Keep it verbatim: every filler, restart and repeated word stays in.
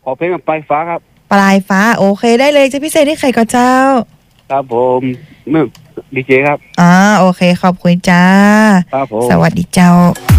อเพลงปลายฟ้าครับปลายฟ้าโอเคได้เลยจะพิเศษให้ใครก็เจ้าครับผมไม่ดีเจครับอ่าโอเคขอบคุณจ้าครับผมสวัสดีเจ้า